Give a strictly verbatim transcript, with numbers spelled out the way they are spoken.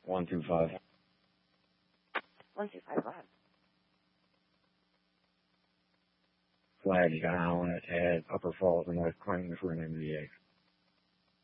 One two five. One two five what? Flag down at Upper Falls and West Clinton for an M D A.